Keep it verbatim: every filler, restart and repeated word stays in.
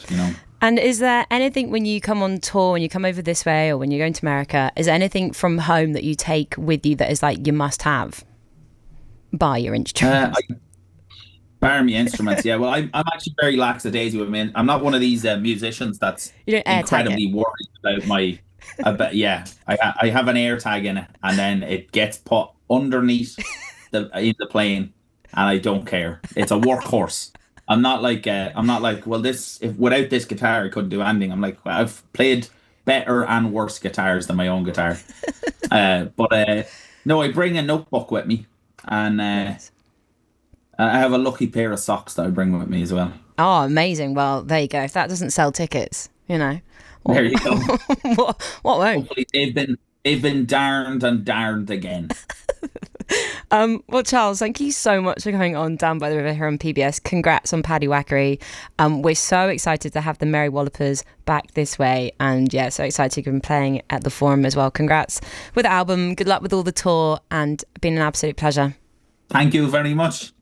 you know. And is there anything when you come on tour, when you come over this way or when you're going to America, is there anything from home that you take with you that is like you must have? Buy your Uh, instruments. I, bar me instruments, yeah. Well, I'm, I'm actually very lackadaisy with me. I'm not one of these uh, musicians that's You don't air tag it. incredibly worried about my. About, yeah, I ha- I have an air tag in it, and then it gets put underneath the in the plane, and I don't care. It's a workhorse. I'm not like uh, I'm not like well this if without this guitar I couldn't do anything. I'm like well, I've played better and worse guitars than my own guitar. Uh, but uh, no, I bring a notebook with me, and uh, Nice. I have a lucky pair of socks that I bring with me as well. Oh, amazing. Well, there you go. If that doesn't sell tickets, you know, There what, you go. what, what won't? Hopefully they've been they've been darned and darned again. Um, well, Charles, thank you so much for coming on Down by the River here on P B S. Congrats on Paddy Wackery. Um, we're so excited to have the Merry Wallopers back this way. And yeah, so excited you've been playing at the Forum as well. Congrats with the album. Good luck with all the tour and been an absolute pleasure. Thank you very much.